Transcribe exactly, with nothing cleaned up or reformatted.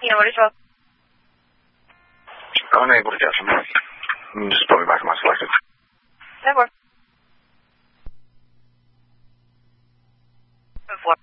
Yeah, what is wrong? Unable to get some. Just put me back in my selected. That works. Four.